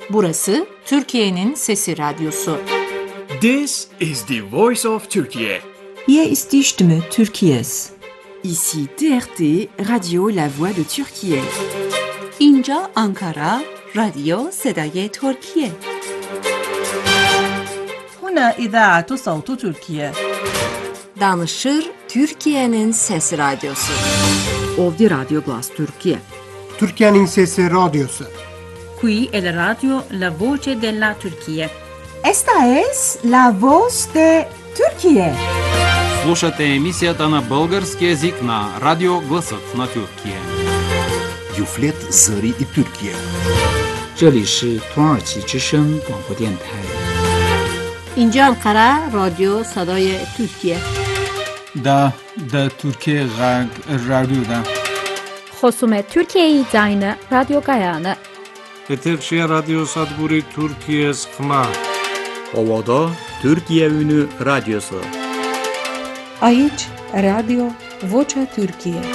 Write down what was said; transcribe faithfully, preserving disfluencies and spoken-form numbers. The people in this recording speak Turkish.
Burası Türkiye'nin Sesi Radyosu. This is the voice of Turkey. Hier ist die Stimme Türkiye's. Ici T R T, Radio La Voix de Türkiye. اینجا آنکارا، رادیو صدای ترکیه. هنا إذاعة صوت تركيا. Danışır Türkiye'nin Sesi Radyosu. Ovdje Radio Glas Türkiye. Türkiye'nin Sesi Radyosu. Qui è la radio La Voce della Turchia. Esta es la voz de Türkiye. Слушате емисията на български език на Радио Гласът на Türkiye. Юфлет Зări и Türkiye. 这里是土耳其之声广播电台。 اینجا انقره رادیو صدای ترکیه. دا دا ترکیه غرب رادیو دا. خصوم ترکیه داینه رادیو گایانه. Etekşehir Radyo Sadburi Türkiye Sıkma. Ovada Türkiye Ünü Radyosu. Aici, Radio Vocea Türkiye.